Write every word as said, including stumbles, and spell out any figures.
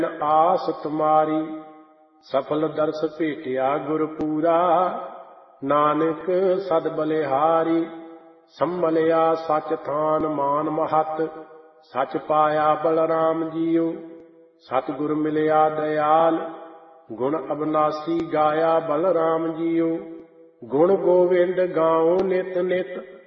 ਆਸ ਤੁਮਾਰੀ। ਸਫਲ ਦਰਸ ਭੇਟਿਆ ਗੁਰਪੂਰਾ, ਨਾਨਕ ਸਦ ਬਲਿਹਾਰੀ। ਸੰਭਲਿਆ ਸਚ ਥਾਨ ਮਾਨ ਮਹਤ, ਸਚ ਪਾਇਆ ਬਲਰਾਮ ਜੀਉ। ਸਤਿਗੁਰ ਮਿਲਿਆ ਦਇਆਲ, ਗੁਣ ਅਬਨਾਸੀ ਗਾਇਆ ਬਲਰਾਮ ਜੀਉ। ਗੁਣ ਗੋਵਿੰਦ ਗਾਉ ਨਿਤ ਨਿਤ,